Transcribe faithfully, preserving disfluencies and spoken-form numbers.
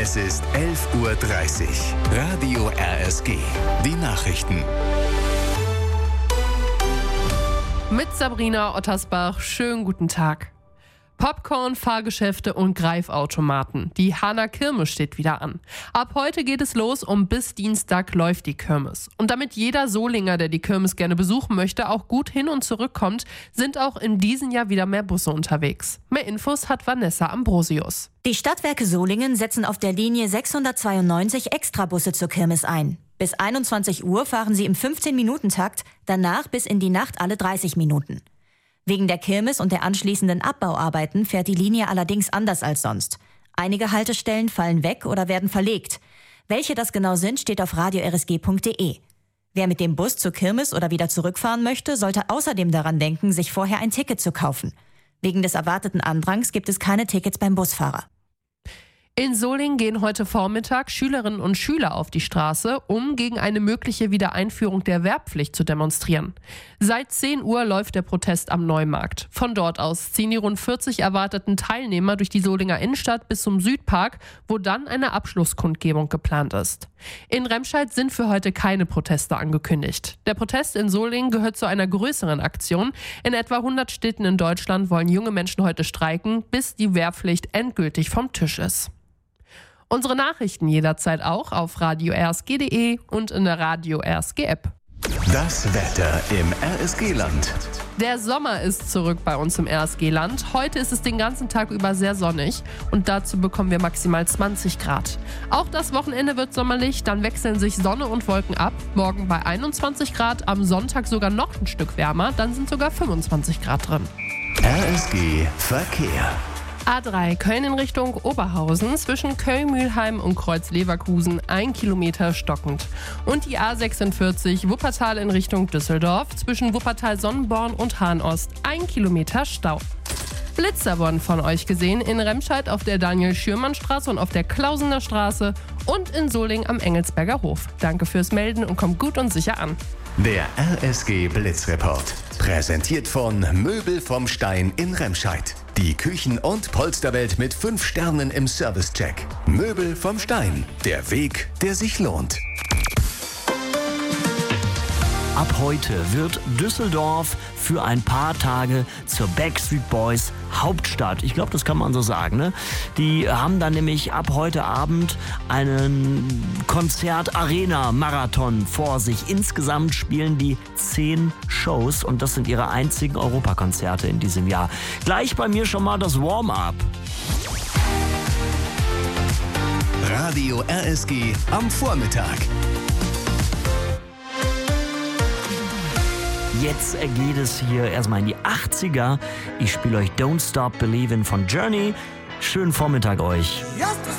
Es ist elf Uhr dreißig. Radio R S G. Die Nachrichten. Mit Sabrina Ottersbach. Schönen guten Tag. Popcorn, Fahrgeschäfte und Greifautomaten. Die Hahner Kirmes steht wieder an. Ab heute geht es los und bis Dienstag läuft die Kirmes. Und damit jeder Solinger, der die Kirmes gerne besuchen möchte, auch gut hin und zurückkommt, sind auch in diesem Jahr wieder mehr Busse unterwegs. Mehr Infos hat Vanessa Ambrosius. Die Stadtwerke Solingen setzen auf der Linie sechshundertzweiundneunzig Extrabusse zur Kirmes ein. Bis einundzwanzig Uhr fahren sie im fünfzehn-Minuten-Takt, danach bis in die Nacht alle dreißig Minuten. Wegen der Kirmes und der anschließenden Abbauarbeiten fährt die Linie allerdings anders als sonst. Einige Haltestellen fallen weg oder werden verlegt. Welche das genau sind, steht auf radio r s g punkt d e. Wer mit dem Bus zur Kirmes oder wieder zurückfahren möchte, sollte außerdem daran denken, sich vorher ein Ticket zu kaufen. Wegen des erwarteten Andrangs gibt es keine Tickets beim Busfahrer. In Solingen gehen heute Vormittag Schülerinnen und Schüler auf die Straße, um gegen eine mögliche Wiedereinführung der Wehrpflicht zu demonstrieren. Seit zehn Uhr läuft der Protest am Neumarkt. Von dort aus ziehen die rund vierzig erwarteten Teilnehmer durch die Solinger Innenstadt bis zum Südpark, wo dann eine Abschlusskundgebung geplant ist. In Remscheid sind für heute keine Proteste angekündigt. Der Protest in Solingen gehört zu einer größeren Aktion. In etwa hundert Städten in Deutschland wollen junge Menschen heute streiken, bis die Wehrpflicht endgültig vom Tisch ist. Unsere Nachrichten jederzeit auch auf radio r s g punkt d e und in der Radio R S G App. Das Wetter im R S G-Land. Der Sommer ist zurück bei uns im R S G-Land. Heute ist es den ganzen Tag über sehr sonnig und dazu bekommen wir maximal zwanzig Grad. Auch das Wochenende wird sommerlich, dann wechseln sich Sonne und Wolken ab. Morgen bei einundzwanzig Grad, am Sonntag sogar noch ein Stück wärmer, dann sind sogar fünfundzwanzig Grad drin. R S G Verkehr. A drei Köln in Richtung Oberhausen, zwischen Köln-Mülheim und Kreuz-Leverkusen ein Kilometer stockend. Und die A sechsundvierzig Wuppertal in Richtung Düsseldorf, zwischen Wuppertal-Sonnenborn und Hahn-Ost ein Kilometer Stau. Blitzer wurden von euch gesehen in Remscheid auf der Daniel-Schürmann-Straße und auf der Klausener Straße und in Solingen am Engelsberger Hof. Danke fürs Melden und kommt gut und sicher an. Der R S G Blitzreport. Präsentiert von Möbel vom Stein in Remscheid. Die Küchen- und Polsterwelt mit fünf Sternen im Servicecheck. Möbel vom Stein. Der Weg, der sich lohnt. Ab heute wird Düsseldorf für ein paar Tage zur Backstreet Boys Hauptstadt. Ich glaube, das kann man so sagen. Ne? Die haben dann nämlich ab heute Abend einen Konzert-Arena-Marathon vor sich. Insgesamt spielen die zehn Shows und das sind ihre einzigen Europakonzerte in diesem Jahr. Gleich bei mir schon mal das Warm-up. Radio R S G am Vormittag. Jetzt geht es hier erstmal in die achtziger. Ich spiele euch Don't Stop Believin' von Journey. Schönen Vormittag euch.